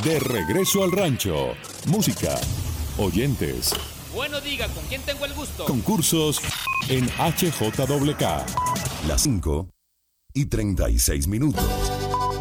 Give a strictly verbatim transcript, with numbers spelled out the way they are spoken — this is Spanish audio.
De regreso al rancho. Música, oyentes, Bueno, diga, ¿con quién tengo el gusto? concursos en H J W K. Las cinco y treinta y seis minutos.